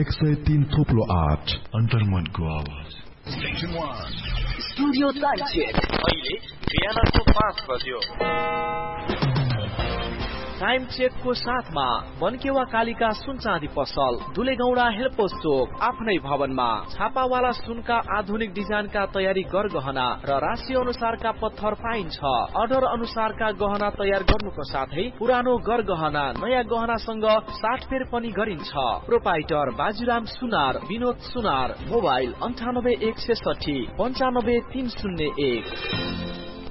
103 थोप्लो 8 अन्तर्मनको आवाज। Station 1 studio time check अहिले बिहानको 5 बज्यो। टाइम चेक को साथमा बनकेवा कालिका सुन चाँदी पसल, दुलेगौडा हेलपोस्ट चोक, आफ्नै भवनमा छापावाला सुनका आधुनिक डिजाइनका तयारी गरगहना र राशि अनुसारका पत्थर पाइन्छ। अर्डर अनुसारका गहना तयार गर्नुको साथै पुरानो गरगहना नयाँ गहनासँग साटफेर पनि गरिन्छ। प्रोपाइटर बाजुराम सुनार, विनोद सुनार, मोबाइल 98 160 95 301।